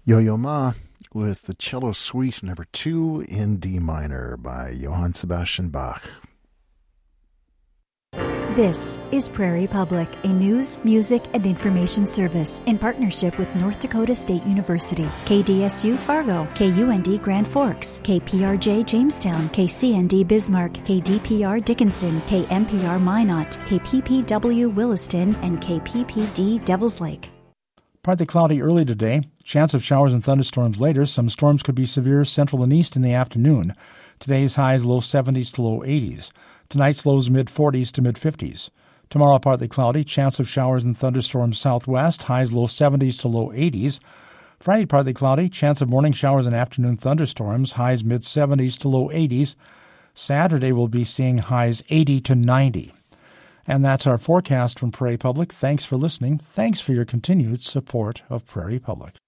Yo-Yo Ma with the Cello Suite number 2 in D minor by Johann Sebastian Bach. This is Prairie Public, a news, music, and information service in partnership with North Dakota State University, KDSU Fargo, KUND Grand Forks, KPRJ Jamestown, KCND Bismarck, KDPR Dickinson, KMPR Minot, KPPW Williston, and KPPD Devils Lake. Partly cloudy early today. Chance of showers and thunderstorms later. Some storms could be severe central and east in the afternoon. Today's highs low 70s to low 80s. Tonight's lows mid-40s to mid-50s. Tomorrow partly cloudy. Chance of showers and thunderstorms southwest. Highs low 70s to low 80s. Friday partly cloudy. Chance of morning showers and afternoon thunderstorms. Highs mid-70s to low 80s. Saturday we'll be seeing highs 80 to 90. And that's our forecast from Prairie Public. Thanks for listening. Thanks for your continued support of Prairie Public.